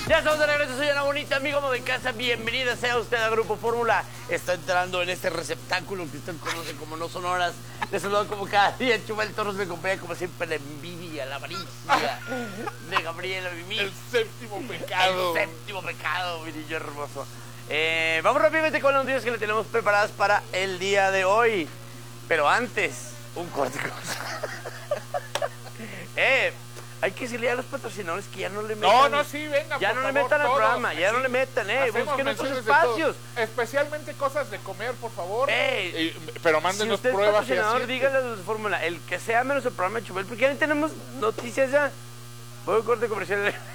Ya estamos de regreso, soy Ana Bonita, amigo de casa, bienvenida sea usted a Grupo Fórmula. Está entrando en este receptáculo que usted conoce como No Sonoras. Les saludo como cada día, Chumel Torres me acompaña como siempre la envidia, la avaricia de Gabriela Mimi. El séptimo pecado. El séptimo pecado, mi niño hermoso. Vamos rápidamente con las noticias que le tenemos preparadas para el día de hoy. Pero antes, un corte. Hay que decirle a los patrocinadores que ya no le metan. No, sí, venga, ya por no le favor, metan al todos. programa, ya no le metan, Hacemos busquen otros menciones de espacios. todo. Especialmente cosas de comer, por favor. Pero Si mándenos usted es pruebas y patrocinador, así. díganle a los de Fórmula, el que sea menos el programa de Chubel, porque ya no tenemos noticias ya. Voy a un corte comercial.